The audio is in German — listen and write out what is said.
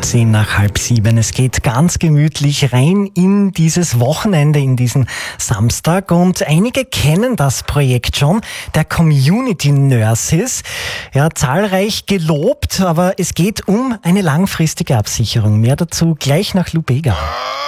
10 nach halb 7. Es geht ganz gemütlich rein in dieses Wochenende, in diesen Samstag. Und einige kennen das Projekt schon, der Community Nurses. Ja, zahlreich gelobt, aber es geht um eine langfristige Absicherung. Mehr dazu gleich nach Lubega.